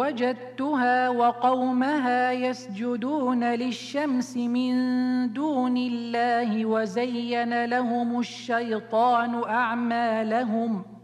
وجدتها وقومها يسجدون للشمس من دون الله وزين لهم الشيطان أعمالهم